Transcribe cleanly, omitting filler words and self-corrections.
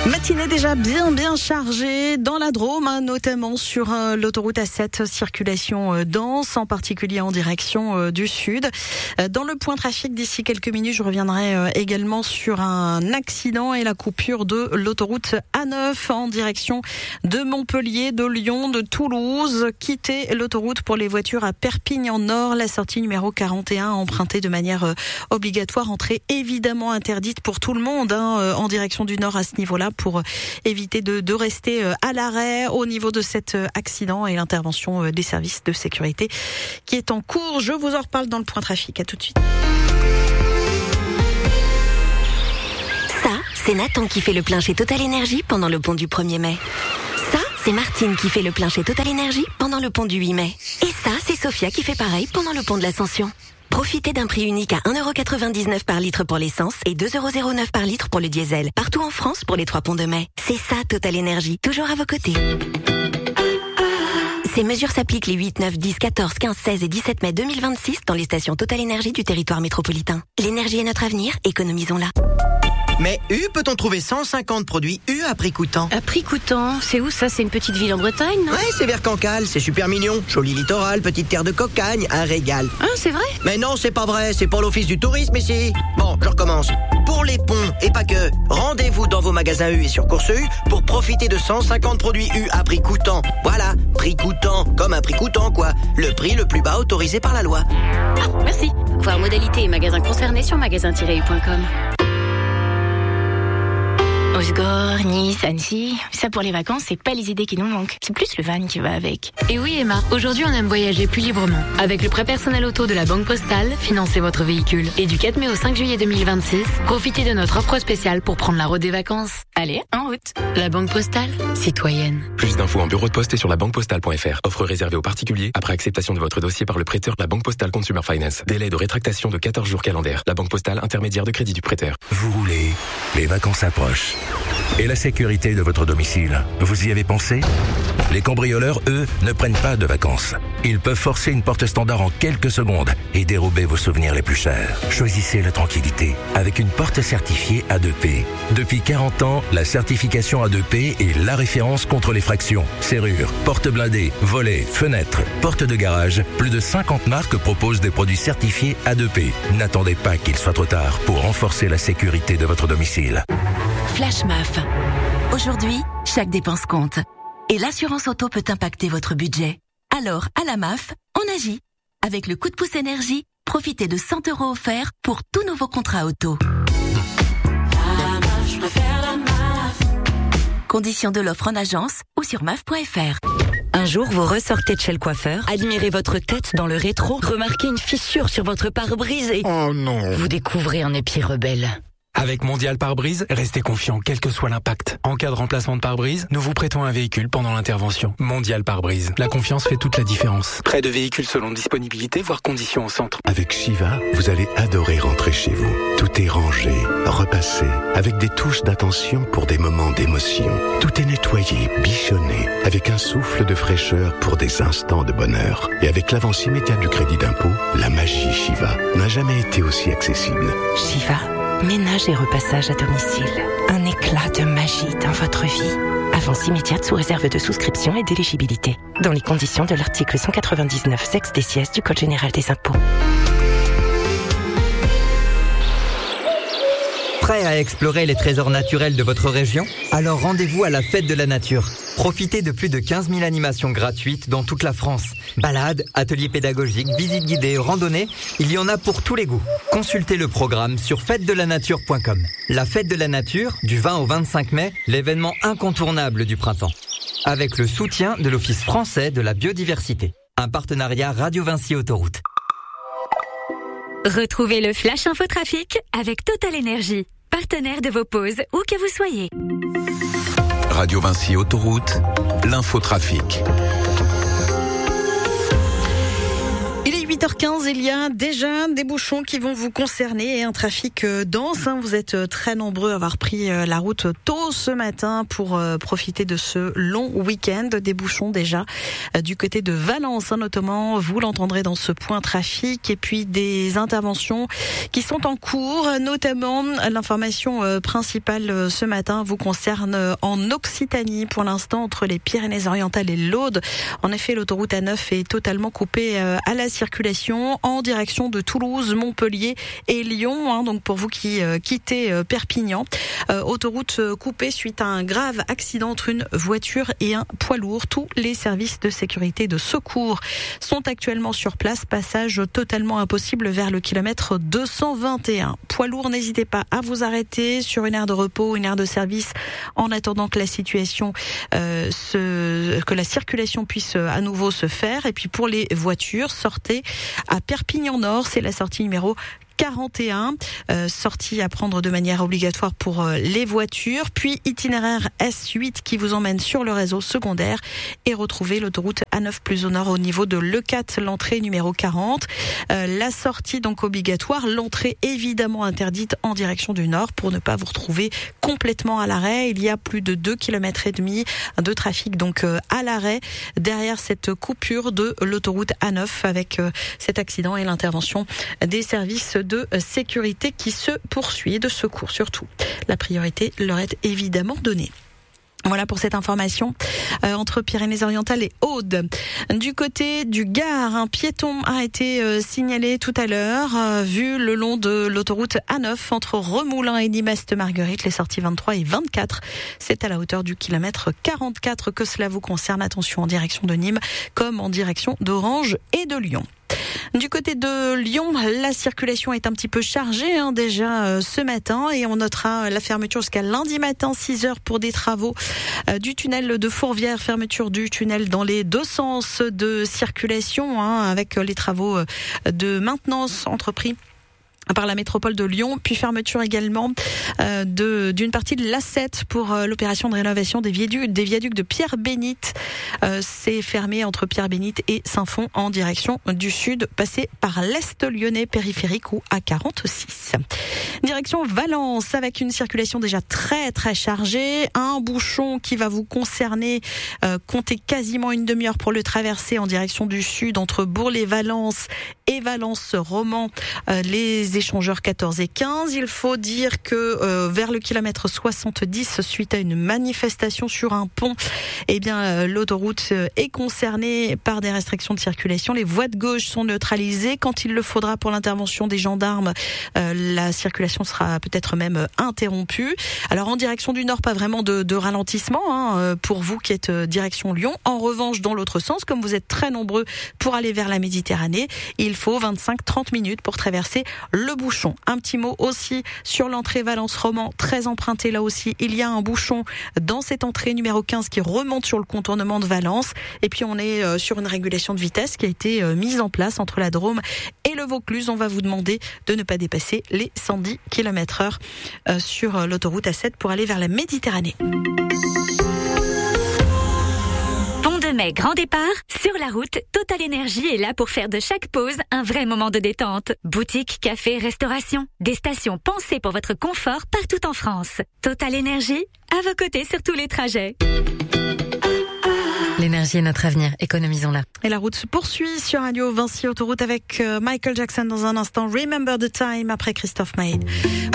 Matinée déjà bien chargée dans la Drôme, notamment sur l'autoroute A7, circulation dense, en particulier en direction du sud. Dans le point trafic, d'ici quelques minutes, je reviendrai également sur un accident et la coupure de l'autoroute A9 en direction de Montpellier, de Lyon, de Toulouse. Quittez l'autoroute pour les voitures à Perpignan-Nord, la sortie numéro 41 empruntée de manière obligatoire, entrée évidemment interdite pour tout le monde en direction du nord à ce niveau-là, pour éviter de rester à l'arrêt au niveau de cet accident et l'intervention des services de sécurité qui est en cours. Je vous en reparle dans le point trafic. À tout de suite. Ça, c'est Nathan qui fait le plein chez Total Énergie pendant le pont du 1er mai. Ça, c'est Martine qui fait le plein chez Total Énergie pendant le pont du 8 mai. Et ça, c'est Sophia qui fait pareil pendant le pont de l'Ascension. Profitez d'un prix unique à 1,99€ par litre pour l'essence et 2,09€ par litre pour le diesel. Partout en France pour les 3 ponts de mai. C'est ça Total Énergie, toujours à vos côtés. Ces mesures s'appliquent les 8, 9, 10, 14, 15, 16 et 17 mai 2026 dans les stations Total Énergie du territoire métropolitain. L'énergie est notre avenir, économisons-la. Mais U, peut-on trouver 150 produits U à prix coûtant? À prix coûtant, c'est où ça? C'est une petite ville en Bretagne, non? Ouais, c'est vers Cancale, c'est super mignon. Joli littoral, petite terre de cocagne, un régal. Ah, c'est vrai? Mais non, c'est pas vrai, c'est pour l'office du tourisme ici. Bon, je recommence. Pour les ponts, et pas que, rendez-vous dans vos magasins U et sur Course U pour profiter de 150 produits U à prix coûtant. Voilà, prix coûtant, comme un prix coûtant quoi. Le prix le plus bas autorisé par la loi. Ah, merci. Voir modalité et magasins concernés sur magasin-u.com. Osgore, Nice, Annecy, ça pour les vacances, c'est pas les idées qui nous manquent. C'est plus le van qui va avec. Et oui Emma, aujourd'hui on aime voyager plus librement. Avec le prêt personnel auto de la Banque Postale, financez votre véhicule. Et du 4 mai au 5 juillet 2026, profitez de notre offre spéciale pour prendre la route des vacances. Allez, en route. La Banque Postale, citoyenne. Plus d'infos en bureau de poste et sur labanquepostale.fr. Offre réservée aux particuliers après acceptation de votre dossier par le prêteur. La Banque Postale Consumer Finance. Délai de rétractation de 14 jours calendaires. La Banque Postale, intermédiaire de crédit du prêteur. Vous roulez, les vacances approchent. Et la sécurité de votre domicile, vous y avez pensé? Les cambrioleurs, eux, ne prennent pas de vacances. Ils peuvent forcer une porte standard en quelques secondes et dérober vos souvenirs les plus chers. Choisissez la tranquillité avec une porte certifiée A2P. Depuis 40 ans, la certification A2P est la référence contre les fractions. Serrures, portes blindées, volets, fenêtres, portes de garage. Plus de 50 marques proposent des produits certifiés A2P. N'attendez pas qu'il soit trop tard pour renforcer la sécurité de votre domicile. Flash MAF. Aujourd'hui, chaque dépense compte. Et l'assurance auto peut impacter votre budget. Alors, à la MAF, on agit. Avec le coup de pouce énergie, profitez de 100 € offerts pour tout nouveau contrat auto. La MAF, je préfère la MAF. Conditions de l'offre en agence ou sur maf.fr. Un jour, vous ressortez de chez le coiffeur, admirez votre tête dans le rétro, remarquez une fissure sur votre pare-brise et... Oh non! Vous découvrez un épi rebelle. Avec Mondial Pare-Brise, restez confiant quel que soit l'impact. En cas de remplacement de pare-brise, nous vous prêtons un véhicule pendant l'intervention. Mondial Pare-Brise. La confiance fait toute la différence. Prêt de véhicules selon disponibilité, voire conditions au centre. Avec Shiva, vous allez adorer rentrer chez vous. Tout est rangé, repassé, avec des touches d'attention pour des moments d'émotion. Tout est nettoyé, bichonné, avec un souffle de fraîcheur pour des instants de bonheur. Et avec l'avance immédiate du crédit d'impôt, la magie Shiva n'a jamais été aussi accessible. Shiva. Ménage et repassage à domicile. Un éclat de magie dans votre vie. Avance immédiate sous réserve de souscription et d'éligibilité. Dans les conditions de l'article 199 sex des sièges du Code général des impôts. Prêt à explorer les trésors naturels de votre région? Alors rendez-vous à la Fête de la Nature. Profitez de plus de 15 000 animations gratuites dans toute la France. Balades, ateliers pédagogiques, visites guidées, randonnées, il y en a pour tous les goûts. Consultez le programme sur fêtedelanature.com. La Fête de la Nature, du 20 au 25 mai, l'événement incontournable du printemps. Avec le soutien de l'Office français de la biodiversité. Un partenariat Radio Vinci Autoroute. Retrouvez le Flash Infotrafic avec Total Énergie, partenaire de vos pauses où que vous soyez. Radio Vinci Autoroute, l'infotrafic. Il est 8h. 8h15, il y a déjà des bouchons qui vont vous concerner et un trafic dense. Vous êtes très nombreux à avoir pris la route tôt ce matin pour profiter de ce long week-end. Des bouchons déjà du côté de Valence, notamment. Vous l'entendrez dans ce point trafic. Et puis des interventions qui sont en cours, notamment l'information principale ce matin vous concerne en Occitanie. Pour l'instant, entre les Pyrénées-Orientales et l'Aude. En effet, l'autoroute A9 est totalement coupée à la circulation en direction de Toulouse, Montpellier et Lyon. Donc pour vous qui quittez Perpignan, autoroute coupée suite à un grave accident entre une voiture et un poids lourd. Tous les services de sécurité et de secours sont actuellement sur place. Passage totalement impossible vers le kilomètre 221. Poids lourd, n'hésitez pas à vous arrêter sur une aire de repos, une aire de service, en attendant que la situation, que la circulation puisse à nouveau se faire. Et puis pour les voitures, sortez à Perpignan Nord, c'est la sortie numéro 41, sortie à prendre de manière obligatoire pour les voitures, puis itinéraire S8 qui vous emmène sur le réseau secondaire et retrouvez l'autoroute A9 plus au nord au niveau de l'E4, l'entrée numéro 40. La sortie donc obligatoire, l'entrée évidemment interdite en direction du nord pour ne pas vous retrouver complètement à l'arrêt. Il y a plus de 2,5 km de trafic donc à l'arrêt derrière cette coupure de l'autoroute A9 avec cet accident et l'intervention des services de sécurité qui se poursuit et de secours surtout. La priorité leur est évidemment donnée. Voilà pour cette information entre Pyrénées-Orientales et Aude. Du côté du Gard, un piéton a été signalé tout à l'heure, vu le long de l'autoroute A9 entre Remoulins et Nîmes-Est-Marguerite, les sorties 23 et 24. C'est à la hauteur du kilomètre 44 que cela vous concerne. Attention en direction de Nîmes comme en direction d'Orange et de Lyon. Du côté de Lyon, la circulation est un petit peu chargée déjà ce matin et on notera la fermeture jusqu'à lundi matin 6h pour des travaux du tunnel de Fourvière, fermeture du tunnel dans les deux sens de circulation avec les travaux de maintenance entrepris par la métropole de Lyon, puis fermeture également d'une partie de l'A7 pour l'opération de rénovation des viaducs de Pierre-Bénite. C'est fermé entre Pierre-Bénite et Saint-Fond en direction du sud, passé par l'Est lyonnais périphérique ou A46. Direction Valence avec une circulation déjà très très chargée, un bouchon qui va vous concerner, comptez quasiment une demi-heure pour le traverser en direction du sud entre Bourg-les-Valence et Valence-Romand, les échangeurs 14 et 15. Il faut dire que vers le kilomètre 70, suite à une manifestation sur un pont, l'autoroute est concernée par des restrictions de circulation. Les voies de gauche sont neutralisées. Quand il le faudra pour l'intervention des gendarmes, la circulation sera peut-être même interrompue. Alors en direction du nord, pas vraiment de ralentissement pour vous qui êtes direction Lyon. En revanche, dans l'autre sens, comme vous êtes très nombreux pour aller vers la Méditerranée, il faut 25-30 minutes pour traverser le bouchon. Un petit mot aussi sur l'entrée Valence-Romand, très empruntée là aussi. Il y a un bouchon dans cette entrée numéro 15 qui remonte sur le contournement de Valence. Et puis on est sur une régulation de vitesse qui a été mise en place entre la Drôme et le Vaucluse. On va vous demander de ne pas dépasser les 110 km/h sur l'autoroute A7 pour aller vers la Méditerranée. Mai, grand départ, sur la route, Total Énergie est là pour faire de chaque pause un vrai moment de détente. Boutique, café, restauration, des stations pensées pour votre confort partout en France. Total Énergie, à vos côtés sur tous les trajets. L'énergie est notre avenir, économisons-la. Et la route se poursuit sur Radio Vinci Autoroute avec Michael Jackson dans un instant. Remember the Time après Christophe Maé.